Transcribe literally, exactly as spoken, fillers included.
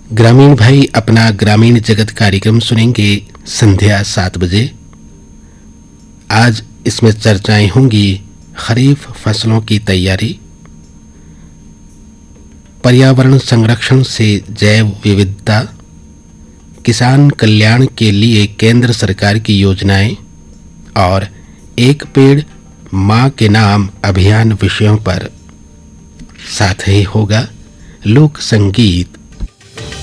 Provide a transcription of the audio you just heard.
ग्रामीण भाई अपना ग्रामीण जगत कार्यक्रम सुनेंगे संध्या सात बजे। आज इसमें चर्चाएं होंगी खरीफ फसलों की तैयारी, पर्यावरण संरक्षण से जैव विविधता, किसान कल्याण के लिए केंद्र सरकार की योजनाएं और एक पेड़ मां के नाम अभियान विषयों पर। साथ ही होगा लोक संगीत।